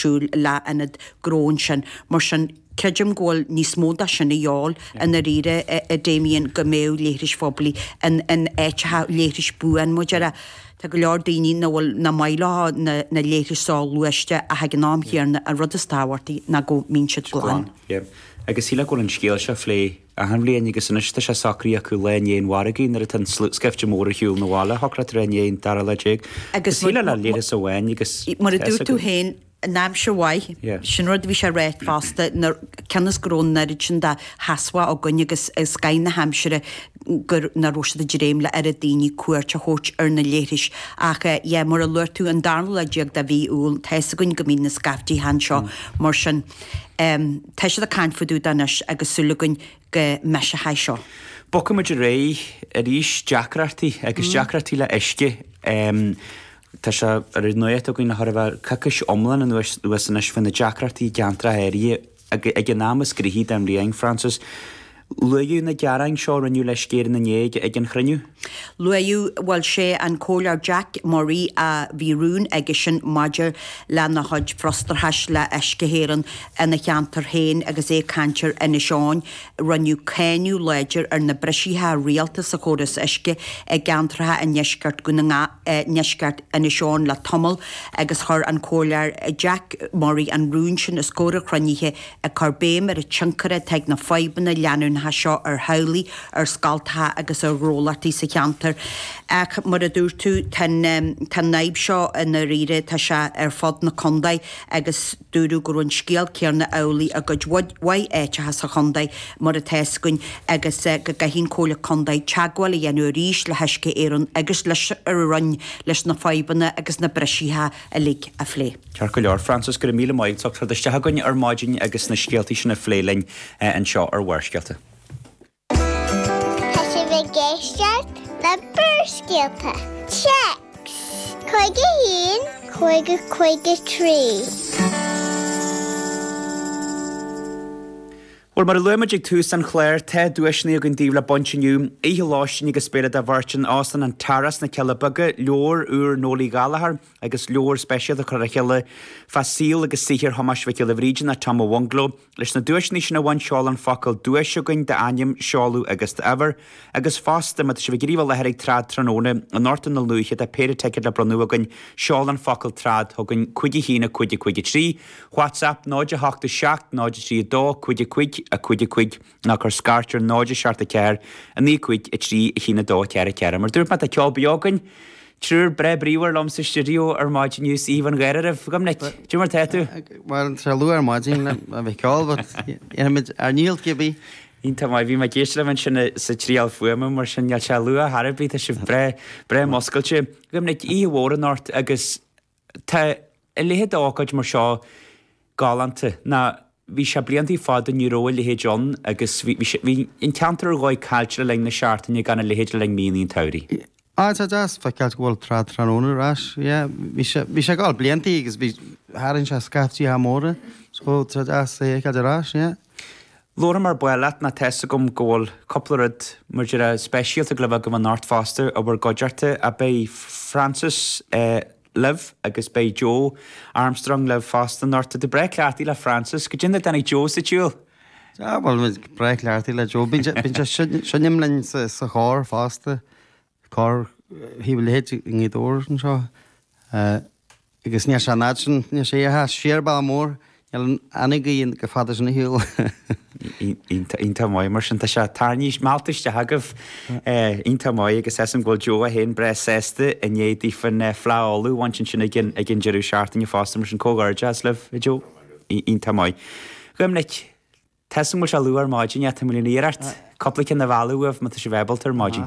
siúil le anad grón sin mar sin Cejim ggóil níos móda sinna eol yn yr ire y Damien gymew leiris phobli yn echa leiris bwan mojara ta glor dini na maila na leiris solweste a hagnam hier na rodestawarti na go minchit glan. Agus síla go an scéal se flé a hanléon agus saniste se sacrí acu leon waragaí nar tan skefte mór hiúil na bhála hogra trein dar le agus síla le léris a bhain agus mar dú hen Nam Shawai, Shinrod Visha Red Fasta, Canas Grown Narichin da Haswa or Gunyagus Sky in the Hampshire Narosha the Jeremla Eradini, Quircha Hoch Erna Latish, Aka, more alert to and Darnell Jug da V. Ul, Tessagun Gamin, Scafty Hanshaw, Morshan, Tesha the Can for do Danish, Agusulugun Mesha Haishaw. Bocamager Ray, Erish Jackrati, Agus Jackrati la Eshke, Tá se nuet go na harfa cacas omlan an was an fan na Jackrati gantra herie ag námas grihí am riang Francis Luiú na gearang seo raniu leis céir na néig ag an chraniu? Luiú bhil sé an cólar Jack Murray a bhírún ag sin maidir le na chuid frostarthais le eiscehéireann ina cheantar héin agus é cantir ina seáin raniu céniú leidir ar na breisithe rialta sa chóras eisce ag geantrathe a neisceart go na neisceart ina seáin le tomol agus chur an cólar Jack Murray an rún sin is córa chrannithe a carbéim ar a tsincara teag na faibanna leanún ha seo ar haulaí ar scaltha agus ar rólartí sa cheantar. Ach mar a dúir tú tan naib seo in a rire tá se ar fod na condaid agus dúrú gur an scéal céar na aulaí a go wai éite ha sa condaid mar a teiscuin agus go gahín cóla condaid teagháil a dhéanú ríis le heisce éireann agus leis ar a run leis na faibanna agus na breisithe a lig a phlé. Cear go leor Francis gur míle maiid so tradiiste hagann ar maidin agus na scéaltaí sin na phléilein an seo ar bhuairscealta. Geistert na burscéalta. Checks. Coige hín, coige trí. Wel mar luimedig tú San Clair te dúisna ag an díomh le bontinniu ihe láistin agus spéad a bhartin ásan an taras na Cellabaga leor úr nólaí galahar agus leor speisiad a chur a cheile fasíl agus sihir hamas fe ceile bhrídin a tam wonglo leis na dúisní sin a bhain seáil an focail dúisegain de aim seáú agus de ever agus fásta mat se bhgríomh lehéigh trád tróna an nortan na luúche a péir teiciid le branúagain seáil an focail trád thugann cuigi hína cuigi trí WhatsApp 987 932 a cuig na chur scartar náide searta ceir a ní cuig a trí hína dó cear a ceir. Mar dúirt mat a ceol beagan trúr bre bríomhar lom sa studio ar maidin níos Ívan Gairar a fugam net. Dú mar teú? Well, tra luar maidin a bheith ceol, but ar níl gibí. Ínta mai bhí mai géisle man sinna sa tríal fuama mar sin neal se lua Harbí a si bre moscailte. Gam net í bhór an ort agus tá a léhead ácaid mar seo galanta na Bhí se bliantí fád an Neuróil lehéad John agus bhí in ceantar gáid cailte le na seaartainine gan lehéad le mííon tairí. Tá das fa ceart ghil trád tróna rás, bhí se gáil bliantí agus bhí háann se scatí ha móra, so tá das é cad rás, Lóra mar buileat na testa gom ggóil copplarad mar de a speisialta glibh go an North Foster a bhar goidearta a bé Francis Liv agus bei Joe Armstrong Liv Foster North de breicleartí le Francis go dtí denna Joe sa túúil. Bhil breicleartí le Joe bin sinnim lein sa chóir fásta cá hí bhfuil héad in dóir an seo agus ní se náidsin ní sé a siarbal mór anig íon go fada sin na hiúil. Ínta mai mar sin tá se tarníos mátaiste hagah ínta mai agus sem ghil Joe a hen bre sésta a néadí fan flááú bhain sin ag gin jeú seaartain i fásta mar sin cógáir jazz leh i Joe ínta mai. Gum net team mar se luúar maidin a tamlíart coppla cin na bhúh mat sé bhebaltar maidin.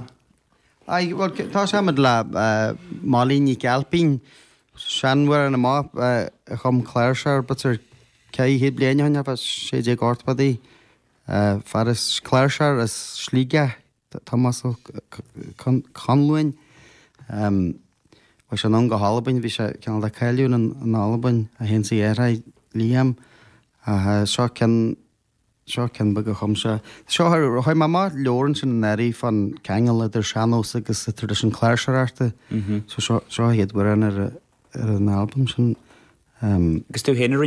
Tá semad le málíní gealpín seanhar an má chum chléirseir batar cé hé blianaine a sé dé gáirtpadaí faras chléirseir is slíige Thomas Conluin se an go Halbain bhí se cean le ceileún an Albain a hen sa éra líam a seo cin bag a chumse. Seo chuid má leorann sin neirí fan ceangal idir seanós agus sa tradition chléirseirta seo héad buan ar an album sin. Gus tú héanaar